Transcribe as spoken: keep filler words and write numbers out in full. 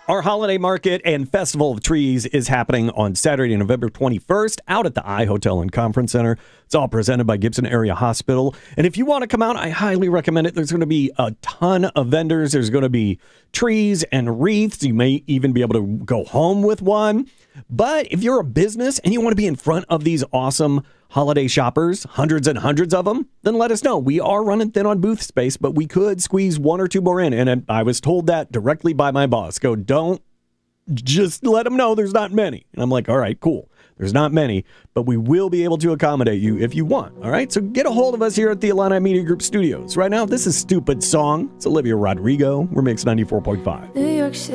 Our holiday market and festival of trees is happening on Saturday, November twenty-first, out at the I Hotel and Conference Center. It's all presented by Gibson Area Hospital. And if you want to come out, I highly recommend it. There's going to be a ton of vendors. There's going to be trees and wreaths. You may even be able to go home with one. But if you're a business and you want to be in front of these awesome holiday shoppers, hundreds and hundreds of them, then let us know. We are running thin on booth space, but we could squeeze one or two more in. And I was told that directly by my boss. Go, don't just let them know there's not many. And I'm like, all right, cool. There's not many, but we will be able to accommodate you if you want. All right, so get a hold of us here at the Illini Media Group Studios. Right now, this is Stupid Song. It's Olivia Rodrigo. We're Mix ninety-four point five. New York City.